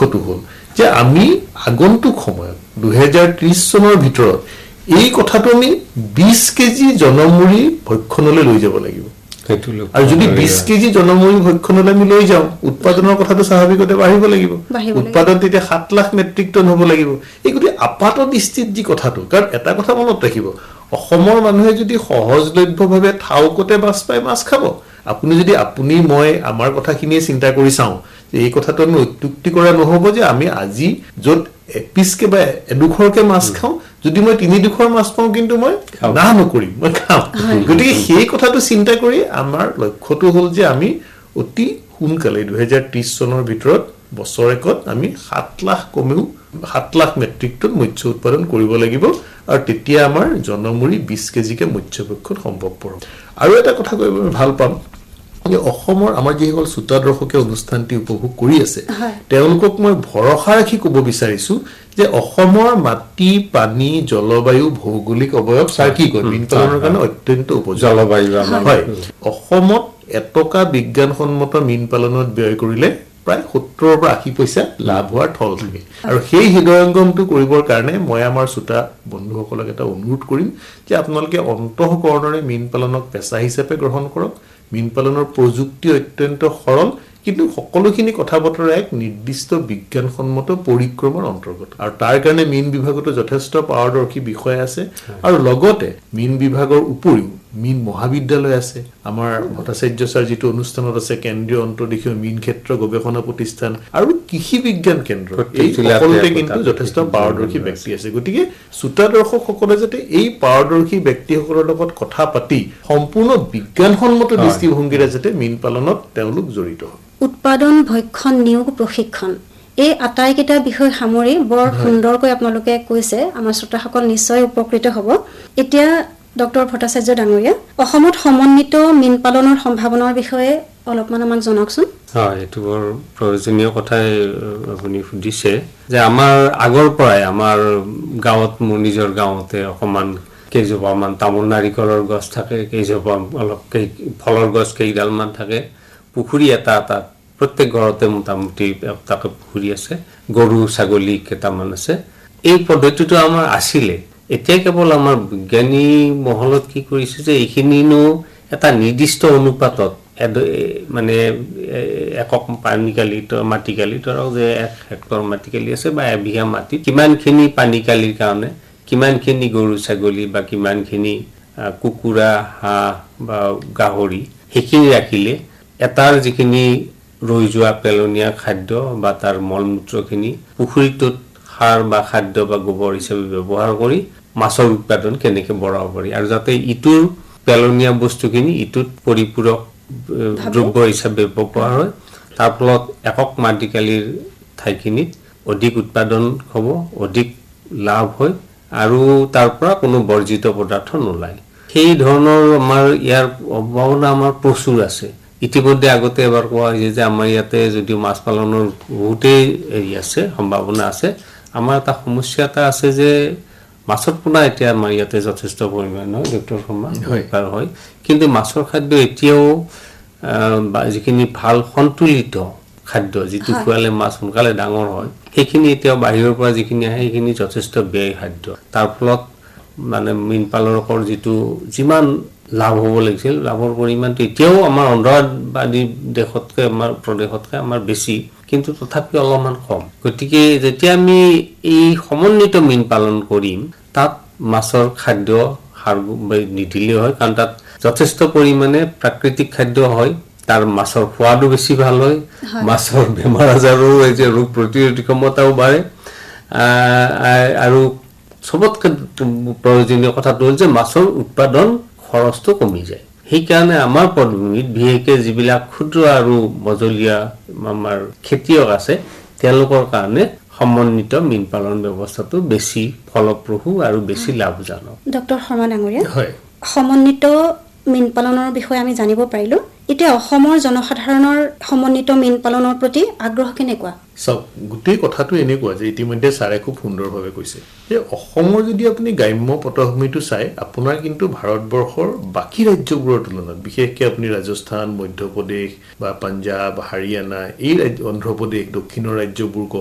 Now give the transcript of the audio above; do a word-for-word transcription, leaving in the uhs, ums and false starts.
লক্ষ্যটো হ'ল যে আমি আগন্তুক সময়ত দুহেজাৰ ত্ৰিশ চনৰ ভিতৰত এই কথাটো আমি বিশ কেজি জনমুৰি ভক্ষণলৈ লৈ যাব লাগিব আৰু যদি বিশ কেজি জনমুৰি ভক্ষণলৈ আমি লৈ যাওঁ উৎপাদনৰ কথাটো স্বাভাৱিকতে বাঢ়িব লাগিব উৎপাদন তেতিয়া সাত লাখ মেট্ৰিক টন হ'ব লাগিব এই গতি আপাত দৃষ্টিত যি কথাটো কাৰণ এটা কথা মনত ৰাখিব অসমৰ মানুহে যদি সহজলভ্যভাৱে ঠাউকতে মাছ পায় মাছ খাব আপুনি যদি আপুনি মই আমাৰ কথাখিনিয়ে চিন্তা কৰি চাওঁ যে এই কথাটো আমি অত্যুক্তি কৰা নহ'ব যে আমি আজি য'ত এপিছকে বা এডোখৰকে মাছ খাওঁ যদি মই তিনি দুখৰ মাছ পাওঁ কিন্তু মই না নকৰিম মই খাম গতিকে সেই কথাটো চিন্তা কৰি আমাৰ লক্ষ্যটো হ'ল যে আমি অতি সোনকালে দুহেজাৰ ত্ৰিশ চনৰ ভিতৰত বছৰেকত আমি সাত লাখ কমেও সাত লাখ মেট্ৰিক টন মৎস্য উৎপাদন কৰিব লাগিব আৰু তেতিয়া আমাৰ জনমুৰি বিশ কেজিকে মৎস্য ভক্ষণ সম্ভৱপৰ হ'ব আৰু এটা কথা কৈ ভাল পাম যে অসমৰ আমাৰ যিসকল শ্ৰোতা দৰ্শকে অনুষ্ঠানটি উপভোগ কৰি আছে তেওঁলোকক মই ভৰসা ৰাখি ক'ব বিচাৰিছো যে অসমৰ মাটি পানী জলবায়ু ভৌগোলিক অৱয়ব চাৰ কি কয় মীন পালনৰ কাৰণে অত্যন্ত উপযোগী জলবায়ু হয় অসমত এটকা বিজ্ঞানসন্মত মীন পালনত ব্যয় কৰিলে প্ৰায় সত্তৰৰ পৰা আশী পইচা লাভ হোৱাৰ থল থাকে আৰু সেই হৃদয়ংগমটো কৰিবৰ কাৰণে মই আমাৰ শ্ৰোতা বন্ধুসকলক এটা অনুৰোধ কৰিম যে আপোনালোকে অন্তঃকৰণৰে মীন পালনক পেছা হিচাপে গ্ৰহণ কৰক মীন পালনৰ প্ৰযুক্তি অত্যন্ত সৰল কিন্তু সকলোখিনি কথা বতৰা এক নিৰ্দিষ্ট বিজ্ঞানসন্মত পৰিক্ৰমাৰ অন্তৰ্গত আৰু তাৰ কাৰণে মীন বিভাগতো যথেষ্ট পাৰদৰ্শী বিষয় আছে আৰু লগতে মীন বিভাগৰ উপৰিও মীন মহাবিদ্যালয় আছে আমাৰ ভট্টাচাৰ্য ছাৰ যিটো অনুষ্ঠানত আছে কেন্দ্ৰীয় অন্তৰ্দেশীয় মীন ক্ষেত্ৰ গৱেষণা প্ৰতিষ্ঠান আৰু কৃষি বিজ্ঞান কেন্দ্ৰ এই সকলোতে কিন্তু যথেষ্ট পাৰদৰ্শী ব্যক্তি আছে গতিকে শ্ৰোতা দৰ্শকসকলে যাতে এই পাৰদৰ্শী ব্যক্তিসকলৰ লগত কথা পাতি সম্পূৰ্ণ বিজ্ঞানসন্মত দৃষ্টিভংগীৰে যাতে মীন পালনত তেওঁলোক জড়িত হয় উৎপাদন ভক্ষণ নিয়োগ প্ৰশিক্ষণ এই আটাইকেইটা বিষয় সামৰি বৰ সুন্দৰকৈ আপোনালোকে কৈছে আমাৰ শ্ৰোতাসকল নিশ্চয় উপকৃত হ'ব এতিয়া ডক্টৰ ভট্টাচাৰ্য ডাঙৰীয়া অসমত সমন্বিত মীন পালনৰ সম্ভাৱনাৰ বিষয়ে অলপমান আমাক জনাওকচোন হয় এইটো বৰ প্ৰয়োজনীয় কথাই আপুনি সুধিছে যে আমাৰ আগৰ পৰাই আমাৰ গাঁৱত মোৰ নিজৰ গাঁৱতে অকমান কেইজোপামান তামোল নাৰিকলৰ গছ থাকে কেইজোপা অলপ ফলৰ গছ কেইডালমান থাকে পুখুৰী এটা এটা প্ৰত্যেক ঘৰতে মোটামুটি তাকে পুখুৰী আছে গৰু ছাগলী কেইটামান আছে এই পদ্ধতিটো আমাৰ আছিলে এতিয়া কেৱল আমাৰ বিজ্ঞানী মহলত কি কৰিছে যে এইখিনিনো এটা নিৰ্দিষ্ট অনুপাতত মানে একক পানীকালি মাটিকালি ধৰক যে এক হেক্টৰ মাটিকালি আছে বা এবিঘা মাটি কিমানখিনি পানীকালিৰ কাৰণে কিমানখিনি গৰু ছাগলী বা কিমানখিনি কুকুৰা হাঁহ বা গাহৰি সেইখিনি ৰাখিলে এটাৰ যিখিনি ৰৈ যোৱা পেলনীয়া খাদ্য বা তাৰ মল মূত্ৰখিনি পুখুৰীটোত সাৰ বা খাদ্য বা গোবৰ হিচাপে ব্যৱহাৰ কৰি মাছৰ উৎপাদন কেনেকৈ বঢ়াব পাৰি আৰু যাতে ইটোৰ পেলনীয়া বস্তুখিনি ইটোত পৰিপূৰক দ্ৰব্য হিচাপে ব্যৱহাৰ হয় তাৰ ফলত একক মাটিকালিৰ ঠাইখিনিত অধিক উৎপাদন হ'ব অধিক লাভ হয় আৰু তাৰ পৰা কোনো বৰ্জিত পদাৰ্থ নোলায় সেই ধৰণৰ আমাৰ ইয়াৰ সম্ভাৱনা আমাৰ প্ৰচুৰ আছে ইতিমধ্যে আগতে এবাৰ কোৱা হৈছে যে আমাৰ ইয়াতে যদিও মাছ পালনৰ বহুতেই হেৰি আছে সম্ভাৱনা আছে আমাৰ এটা সমস্যা এটা আছে যে মাছৰ পোনা এতিয়া আমাৰ ইয়াতে যথেষ্ট পৰিমাণৰ ডক্টৰ শৰ্মা হয় হয় কিন্তু মাছৰ খাদ্য এতিয়াও যিখিনি ভাল সন্তুলিত খাদ্য যিটো খোৱালে মাছ সোনকালে ডাঙৰ হয় সেইখিনি এতিয়াও বাহিৰৰ পৰা যিখিনি আহে সেইখিনি যথেষ্ট ব্যয় খাদ্য তাৰ ফলত মানে মীন পালকৰ যিটো যিমান লাভ হ'ব লাগিছিল লাভৰ পৰিমাণটো এতিয়াও আমাৰ অন্ধ্ৰবাদী দেশতকৈ আমাৰ প্ৰদেশতকৈ আমাৰ বেছি কিন্তু তথাপি অলপমান কম গতিকে যেতিয়া আমি এই সমন্বিত মীন পালন কৰিম তাত মাছৰ খাদ্য সাৰ নিদিলে হয় কাৰণ তাত যথেষ্ট পৰিমাণে প্ৰাকৃতিক খাদ্য হয় তাৰ মাছৰ সোৱাদো বেছি ভাল হয় মাছৰ বেমাৰ আজাৰো এই যে ৰোগ প্ৰতিৰোধী ক্ষমতাও বাঢ়ে আৰু সবতকৈ প্ৰয়োজনীয় কথাটো হ'ল যে মাছৰ উৎপাদন খৰচটো কমি যায় সেইকাৰণে আমাৰ পদ্ধতিত বিশেষকৈ যিবিলাক ক্ষুদ্ৰ আৰু মজলীয়া আমাৰ খেতিয়ক আছে তেওঁলোকৰ কাৰণে সমন্বিত মীন পালন ব্যৱস্থাটো বেছি ফলপ্ৰসূ আৰু বেছি লাভজনক ডক্টৰ শৰ্মা ডাঙৰীয়া হয় সমন্বিত মীন পালনৰ বিষয়ে আমি জানিব পাৰিলো এতিয়া অসমৰ জনসাধাৰণৰ সমন্বিত মীন পালনৰ প্ৰতি আগ্ৰহ কেনেকুৱা সব গোটেই কথাটো এনেকুৱা যে ইতিমধ্যে ছাৰে খুব সুন্দৰভাৱে কৈছে যে অসমৰ যদি আপুনি গ্ৰাম্য পটভূমিটো চাই আপোনাৰ কিন্তু ভাৰতবৰ্ষৰ বাকী ৰাজ্যবোৰৰ তুলনাত বিশেষকৈ আপুনি ৰাজস্থান মধ্যপ্ৰদেশ বা পাঞ্জাব হাৰিয়ানা এই অন্ধ্ৰপ্ৰদেশ দক্ষিণৰ ৰাজ্যবোৰ